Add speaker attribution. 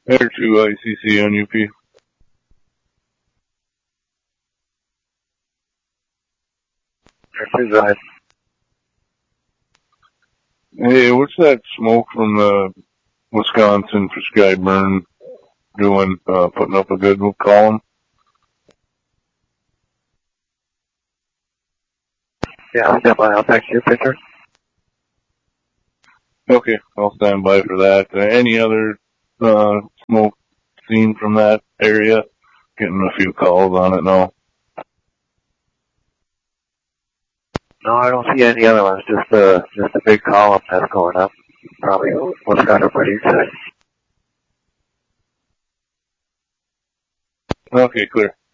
Speaker 1: Air 2 ICC on UP.
Speaker 2: Air 2, go ahead.
Speaker 1: Hey, what's that smoke from the Wisconsin prescribed burn doing, putting up a good column?
Speaker 2: Yeah, I'll step by. I'll text you a picture.
Speaker 1: Okay, I'll stand by for that. Any other, smoke seen from that area? Getting a few calls on it now.
Speaker 2: No, I don't see any other ones. Just a big column that's going up. Probably what's got everybody excited.
Speaker 1: Okay, clear.